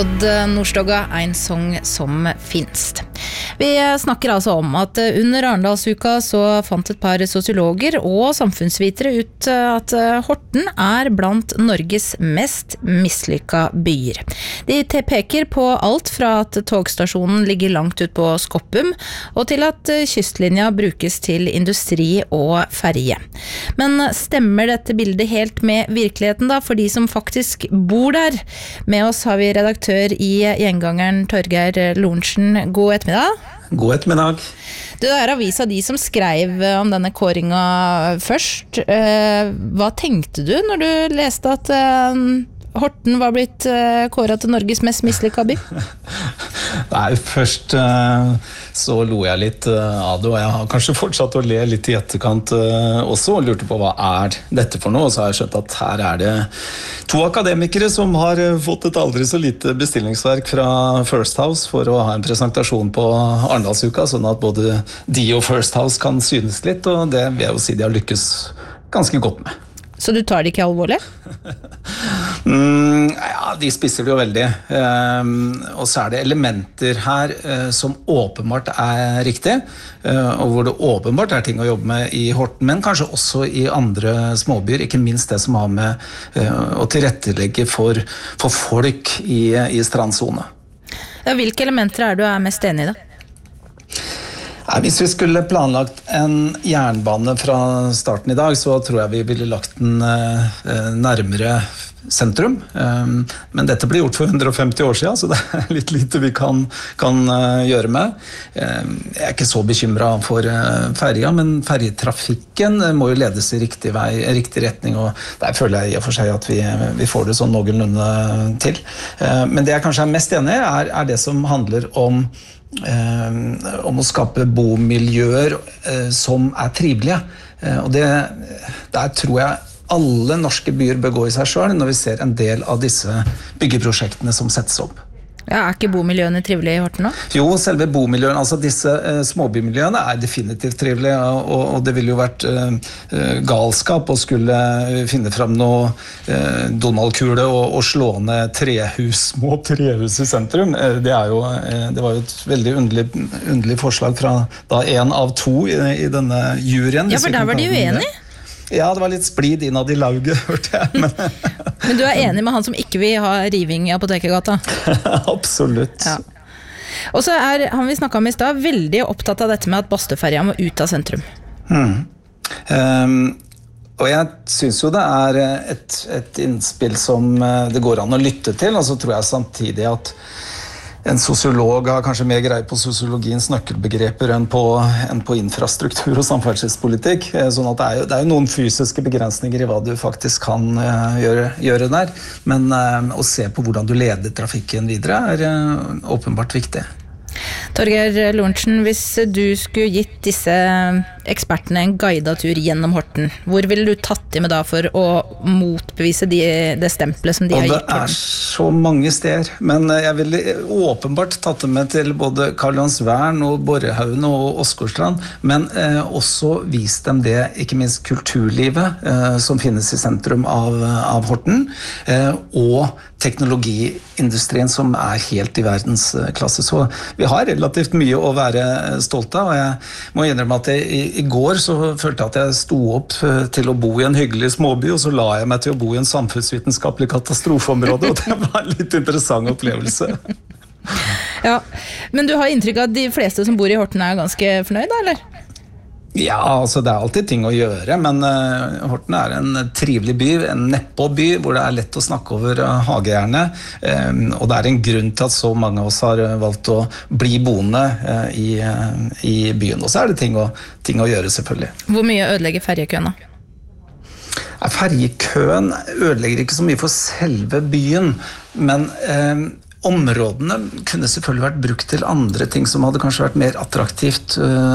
Odd Nordstoga, en sång som finst. Vi snakker altså om at under Arendalsuka så fant et par sosiologer og samfunnsvitere ut at Horten blant Norges mest mislykka byer. De peker på alt fra at togstasjonen ligger langt ut på Skoppum, og til at kystlinja brukes til industri og ferje. Men stemmer dette bildet helt med virkeligheten da, for de som faktisk bor der? Med oss har vi redaktør i Gjengangeren, Torgeir Lorentzen. God ettermiddag. God ettermiddag. Det avisa de som skrev om denne kåringa først. Hva tenkte du når du leste at Horten var blitt kåret til Norges mest mislykka by? Nei, først så lo jeg litt av det, og jeg har kanskje fortsatt å le litt i etterkant også, og lurte på hva dette for noe, og så har jeg skjønt at her det to akademikere som har fått et aldri så lite bestillingsverk fra First House for å ha en presentasjon på Arendalsuka, sånn at både de og First House kan synes litt, og det vil jeg jo si de har lykkes ganske godt med. Så du tar det ikke alvorlig? Ja, de spisser det jo veldig. Og så det elementer her som åpenbart riktig, og hvor det åpenbart ting å jobbe med i Horten, men kanskje også i andre småbyer, ikke minst det som har med å tilrettelegge for folk i strandzone. Ja, hvilke elementer du mest enig i da? Hvis vi skulle planlagt en jernbane fra starten i dag, så tror jeg vi ville lagt den nærmere sentrum. Men dette ble gjort for 150 år siden, så det litt lite vi kan gjøre med. Jeg ikke så bekymret for ferja, men ferjetrafikken må jo ledes i riktig vei, i riktig retning, og der føler jeg i og for seg at vi får det sånn noenlunde til. Men det jeg kanskje mest enig i, det som handler om å skape bomiljøer som trivelige. Og der tror jeg alle norske byer bør gå i seg selv når vi ser en del av disse byggeprosjektene som settes opp. Ja, ikke bomiljøene trivelige i Horten nå? Jo, selve bomiljøene, altså disse småbymiljøene definitivt trivelige, og det ville jo vært galskap å skulle finne frem noe Donald-kule og slå ned små trehus i sentrum. Det var jo et veldig underlig forslag fra en av to i denne juryen. Ja, for der var de uenige? Ja, det var litt splid innad i lauget, hørte jeg. Men du enig med han som ikke vil ha riving i Apotekergata? Absolutt. Ja. Og så han vi snakket om i sted veldig opptatt av dette med at Bastøferja må ut av sentrum. Og jeg synes jo det et innspill som det går an å lytte til, og så tror jeg samtidig at en sosiolog har kanskje mer greie på sosiologiens nøkkelbegreper enn på infrastruktur og samferdselspolitikk, sånn at det jo noen fysiske begrensninger i hva du faktisk kan gjøre der, men å se på hvordan du leder trafikken videre åpenbart viktig. Torgeir Lorentzen, hvis du skulle gitt disse ekspertene en guidatur gjennom Horten, hvor ville du tatt dem med da for å motbevise det stempelet som de har gitt? Og det så mange steder, men jeg ville åpenbart tatt dem med til både Karlsvern og Borrehaugen og Åsgårdstrand, men også vist dem det, ikke minst kulturlivet som finnes i sentrum av Horten, og teknologiindustrien som helt i verdensklasse. Så vi har relativt mye å være stolt av, og jeg må innrømme at i går så følte jeg at jeg sto opp til å bo i en hyggelig småby, og så la jeg meg til å bo i en samfunnsvitenskapelig katastrofeområde, og det var en litt interessant opplevelse. Ja, men du har inntrykk av at de fleste som bor i Horten ganske fornøyd, eller? Ja, altså det alltid ting å gjøre, men Horten en trivelig by, en nedpå-by, hvor det lett å snakke over hagejernet, og det en grunn til at så mange av oss har valgt å bli boende i byen, og så det ting å gjøre selvfølgelig. Hvor mye ødelegger ferjekøen da? Ferjekøen ødelegger ikke så mye for selve byen, men områdene kunne selvfølgelig vært brukt til andre ting som hadde kanskje vært mer attraktivt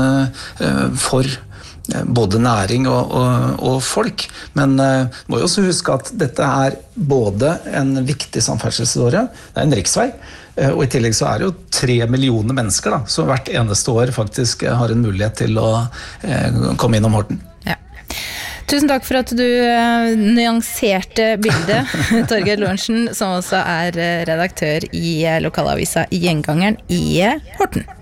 for både næring og folk. Men må jo også huske at dette både en viktig samferdselsåre, det en riksvei, og i tillegg så det jo 3 millioner mennesker da, som hvert eneste år faktisk har en mulighet til å komme innom Horten. Ja. Tusen takk for at du nyanserte bildet, Torgeir Lorentzen, som også er redaktør i lokalavisa Gjengangeren i Horten.